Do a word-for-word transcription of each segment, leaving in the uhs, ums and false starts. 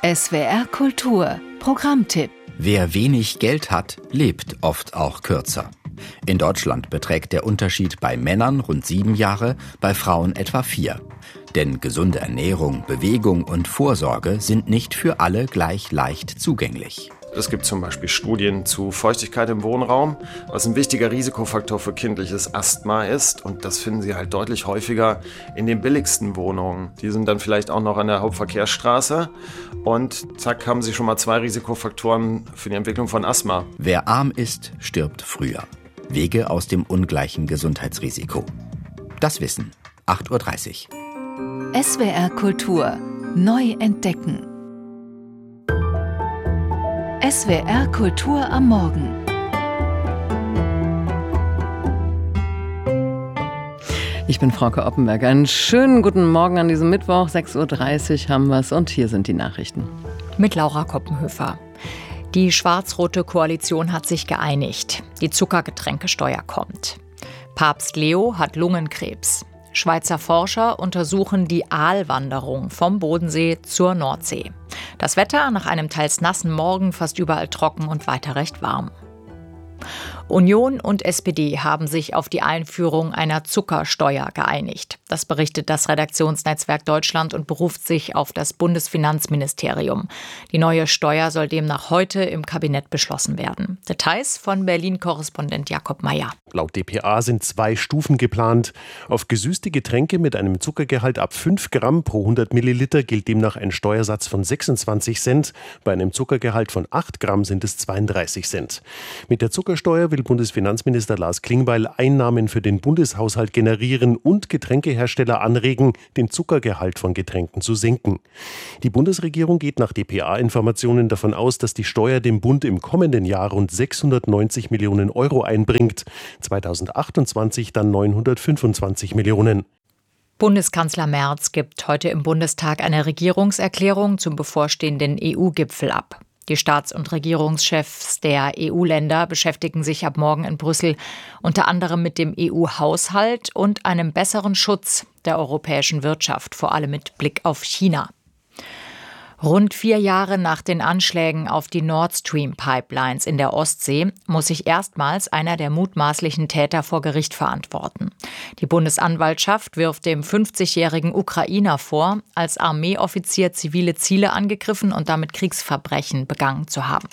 S W R Kultur Programmtipp. Wer wenig Geld hat, lebt oft auch kürzer. In Deutschland beträgt der Unterschied bei Männern rund sieben Jahre, bei Frauen etwa vier. Denn gesunde Ernährung, Bewegung und Vorsorge sind nicht für alle gleich leicht zugänglich. Es gibt zum Beispiel Studien zu Feuchtigkeit im Wohnraum, was ein wichtiger Risikofaktor für kindliches Asthma ist. Und das finden Sie halt deutlich häufiger in den billigsten Wohnungen. Die sind dann vielleicht auch noch an der Hauptverkehrsstraße. Und zack, haben Sie schon mal zwei Risikofaktoren für die Entwicklung von Asthma. Wer arm ist, stirbt früher. Wege aus dem ungleichen Gesundheitsrisiko. Das Wissen. acht Uhr dreißig. S W R Kultur neu entdecken. S W R Kultur am Morgen. Ich bin Frauke Oppenberger. Einen schönen guten Morgen an diesem Mittwoch. sechs Uhr dreißig haben wir es und hier sind die Nachrichten. Mit Laura Koppenhöfer. Die schwarz-rote Koalition hat sich geeinigt. Die Zuckergetränkesteuer kommt. Papst Leo hat Lungenkrebs. Schweizer Forscher untersuchen die Aalwanderung vom Bodensee zur Nordsee. Das Wetter nach einem teils nassen Morgen fast überall trocken und weiter recht warm. Union und S P D haben sich auf die Einführung einer Zuckersteuer geeinigt. Das berichtet das Redaktionsnetzwerk Deutschland und beruft sich auf das Bundesfinanzministerium. Die neue Steuer soll demnach heute im Kabinett beschlossen werden. Details von Berlin-Korrespondent Jakob Mayer. Laut D P A sind zwei Stufen geplant. Auf gesüßte Getränke mit einem Zuckergehalt ab fünf Gramm pro hundert Milliliter gilt demnach ein Steuersatz von sechsundzwanzig Cent. Bei einem Zuckergehalt von acht Gramm sind es zweiunddreißig Cent. Mit der Zuckersteuer will Bundesfinanzminister Lars Klingbeil Einnahmen für den Bundeshaushalt generieren und Getränkehersteller anregen, den Zuckergehalt von Getränken zu senken. Die Bundesregierung geht nach D P A-Informationen davon aus, dass die Steuer dem Bund im kommenden Jahr rund sechshundertneunzig Millionen Euro einbringt, zweitausendachtundzwanzig dann neunhundertfünfundzwanzig Millionen. Bundeskanzler Merz gibt heute im Bundestag eine Regierungserklärung zum bevorstehenden E U-Gipfel ab. Die Staats- und Regierungschefs der E U-Länder beschäftigen sich ab morgen in Brüssel unter anderem mit dem E U-Haushalt und einem besseren Schutz der europäischen Wirtschaft, vor allem mit Blick auf China. Rund vier Jahre nach den Anschlägen auf die Nord Stream-Pipelines in der Ostsee muss sich erstmals einer der mutmaßlichen Täter vor Gericht verantworten. Die Bundesanwaltschaft wirft dem fünfzigjährigen Ukrainer vor, als Armeeoffizier zivile Ziele angegriffen und damit Kriegsverbrechen begangen zu haben.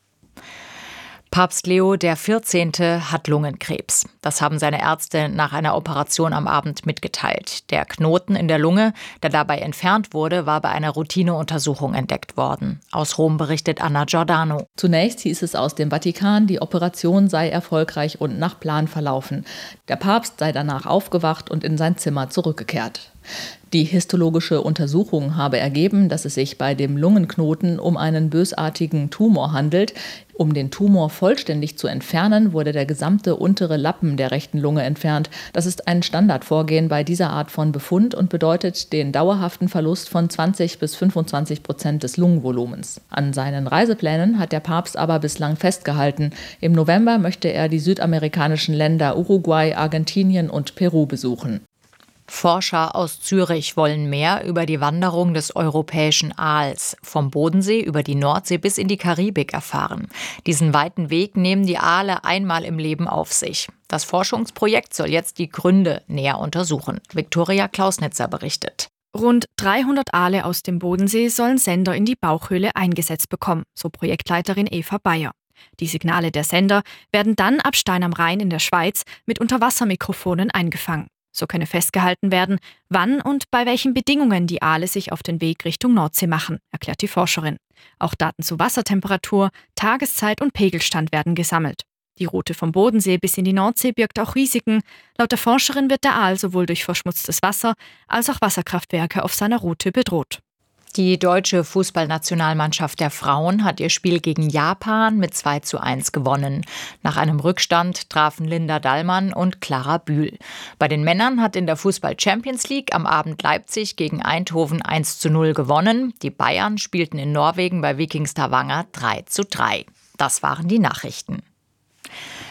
Papst Leo der vierzehnte hat Lungenkrebs. Das haben seine Ärzte nach einer Operation am Abend mitgeteilt. Der Knoten in der Lunge, der dabei entfernt wurde, war bei einer Routineuntersuchung entdeckt worden. Aus Rom berichtet Anna Giordano. Zunächst hieß es aus dem Vatikan, die Operation sei erfolgreich und nach Plan verlaufen. Der Papst sei danach aufgewacht und in sein Zimmer zurückgekehrt. Die histologische Untersuchung habe ergeben, dass es sich bei dem Lungenknoten um einen bösartigen Tumor handelt. Um den Tumor vollständig zu entfernen, wurde der gesamte untere Lappen der rechten Lunge entfernt. Das ist ein Standardvorgehen bei dieser Art von Befund und bedeutet den dauerhaften Verlust von zwanzig bis fünfundzwanzig Prozent des Lungenvolumens. An seinen Reiseplänen hat der Papst aber bislang festgehalten. Im November möchte er die südamerikanischen Länder Uruguay, Argentinien und Peru besuchen. Forscher aus Zürich wollen mehr über die Wanderung des europäischen Aals vom Bodensee über die Nordsee bis in die Karibik erfahren. Diesen weiten Weg nehmen die Aale einmal im Leben auf sich. Das Forschungsprojekt soll jetzt die Gründe näher untersuchen. Viktoria Klausnitzer berichtet. Rund dreihundert Aale aus dem Bodensee sollen Sender in die Bauchhöhle eingesetzt bekommen, so Projektleiterin Eva Bayer. Die Signale der Sender werden dann ab Stein am Rhein in der Schweiz mit Unterwassermikrofonen eingefangen. So könne festgehalten werden, wann und bei welchen Bedingungen die Aale sich auf den Weg Richtung Nordsee machen, erklärt die Forscherin. Auch Daten zu Wassertemperatur, Tageszeit und Pegelstand werden gesammelt. Die Route vom Bodensee bis in die Nordsee birgt auch Risiken. Laut der Forscherin wird der Aal sowohl durch verschmutztes Wasser als auch Wasserkraftwerke auf seiner Route bedroht. Die deutsche Fußballnationalmannschaft der Frauen hat ihr Spiel gegen Japan mit zwei zu eins gewonnen. Nach einem Rückstand trafen Linda Dallmann und Clara Bühl. Bei den Männern hat in der Fußball-Champions League am Abend Leipzig gegen Eindhoven eins zu null gewonnen. Die Bayern spielten in Norwegen bei Viking Stavanger drei zu drei. Das waren die Nachrichten.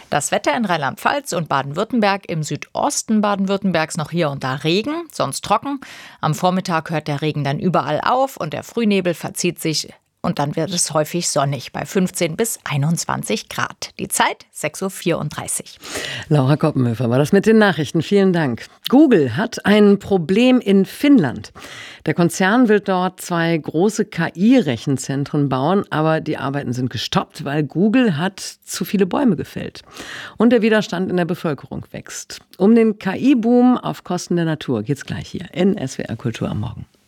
Das Wetter in Rheinland-Pfalz und Baden-Württemberg, im Südosten Baden-Württembergs noch hier und da Regen, sonst trocken. Am Vormittag hört der Regen dann überall auf und der Frühnebel verzieht sich. Und dann wird es häufig sonnig bei fünfzehn bis einundzwanzig Grad. Die Zeit sechs Uhr vierunddreißig. Laura Koppenhöfer war das mit den Nachrichten. Vielen Dank. Google hat ein Problem in Finnland. Der Konzern will dort zwei große K I-Rechenzentren bauen, aber die Arbeiten sind gestoppt, weil Google hat zu viele Bäume gefällt. Und der Widerstand in der Bevölkerung wächst. Um den K I-Boom auf Kosten der Natur geht's gleich hier in S W R Kultur am Morgen.